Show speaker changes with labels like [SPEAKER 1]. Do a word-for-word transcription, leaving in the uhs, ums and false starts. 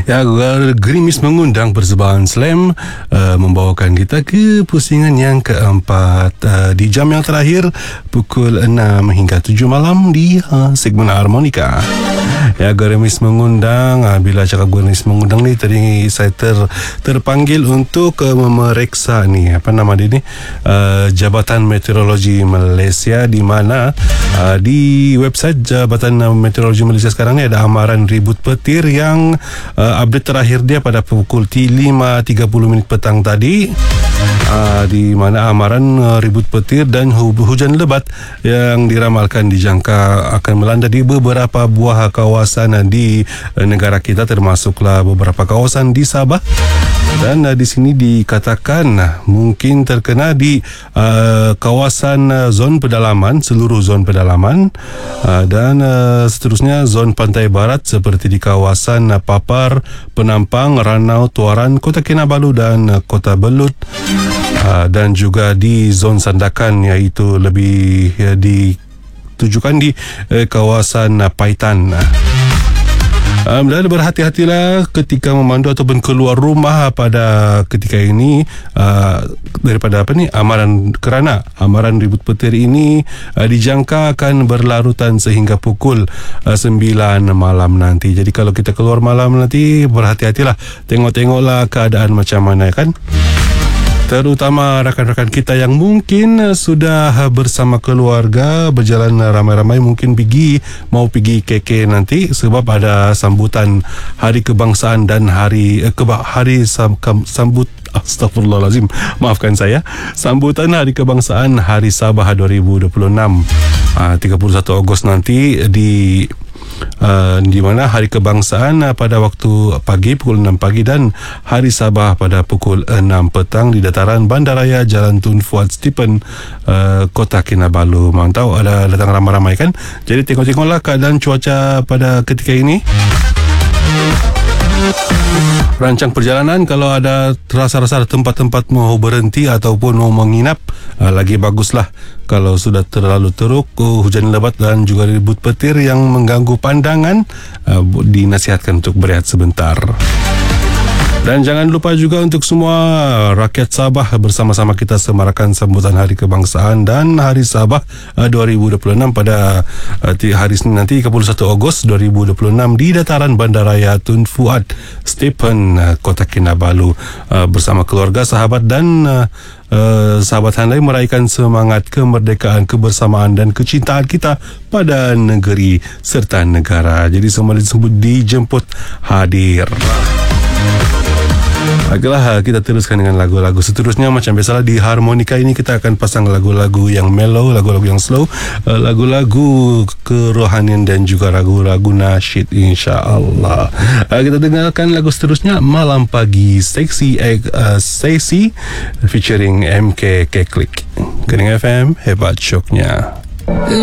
[SPEAKER 1] Ya, gerimis mengundang persembahan Slam uh, membawakan kita ke pusingan yang keempat uh, di jam yang terakhir pukul enam hingga tujuh malam di uh, segmen harmonika. Ya, gerimis mengundang. uh, Bila cakap gerimis mengundang ni, tadi saya ter, terpanggil untuk uh, memeriksa ni, apa nama dia ni, uh, Jabatan Meteorologi Malaysia, di mana uh, di website Jabatan Meteorologi Malaysia sekarang ni ada amaran ribut petir yang uh, update terakhir dia pada pukul lima tiga puluh minit petang tadi, uh, di mana amaran uh, ribut petir dan hu- hujan lebat yang diramalkan dijangka akan melanda di beberapa buah kawasan di uh, negara kita, termasuklah beberapa kawasan di Sabah. Dan uh, di sini dikatakan uh, mungkin terkena di uh, kawasan uh, zon pedalaman, seluruh zon pedalaman, uh, dan uh, seterusnya zon pantai barat seperti di kawasan uh, Papar, Penampang, Ranau, Tuaran, Kota Kinabalu dan uh, Kota Belut, uh, dan juga di zon Sandakan, iaitu lebih uh, ditujukan di uh, kawasan uh, Paitan. Um, dan berhati-hatilah ketika memandu ataupun keluar rumah pada ketika ini uh, daripada apa ni amaran, kerana amaran ribut petir ini uh, dijangka akan berlarutan sehingga pukul uh, sembilan malam nanti. Jadi kalau kita keluar malam nanti, berhati-hatilah, tengok-tengoklah keadaan macam mana, kan? Terutama rakan-rakan kita yang mungkin sudah bersama keluarga berjalan ramai-ramai, mungkin pergi mau pergi K K nanti sebab ada sambutan Hari Kebangsaan dan Hari eh, keba, Hari sam, kam, sambut Astaghfirullahalazim, maafkan saya, sambutan Hari Kebangsaan Hari Sabah dua ribu dua puluh enam, uh, tiga puluh satu Ogos nanti di Uh, di mana Hari Kebangsaan uh, pada waktu pagi pukul enam pagi dan Hari Sabah pada pukul enam petang di dataran Bandaraya Jalan Tun Fuad Stephen, uh, Kota Kinabalu. Mantau ada datang ramai-ramai, kan? Jadi tengok-tengoklah keadaan cuaca pada ketika ini. Rancang perjalanan, kalau ada rasa-rasa tempat-tempat mau berhenti ataupun mau menginap, uh, lagi baguslah. Kalau sudah terlalu teruk, uh, hujan lebat dan juga ribut petir yang mengganggu pandangan, uh, dinasihatkan untuk berehat sebentar. Dan jangan lupa juga untuk semua rakyat Sabah, bersama-sama kita semarakan sambutan Hari Kebangsaan dan Hari Sabah uh, dua ribu dua puluh enam pada uh, hari Senin nanti tiga puluh satu Ogos dua ribu dua puluh enam di dataran Bandaraya Tun Fuad Stephen, uh, Kota Kinabalu, uh, bersama keluarga, sahabat dan uh, Uh, sahabat handai meraihkan semangat kemerdekaan, kebersamaan dan kecintaan kita pada negeri serta negara. Jadi semua disebut dijemput hadir. Baiklah, kita teruskan dengan lagu-lagu seterusnya. Macam biasalah di harmonika ini kita akan pasang lagu-lagu yang mellow, lagu-lagu yang slow, uh, lagu-lagu kerohanian dan juga lagu-lagu nasyid, insya-Allah. Uh, kita dengarkan lagu seterusnya, Malam Pagi Seksi uh, Seksi featuring M K Keklik. Kening F M, hebat syoknya.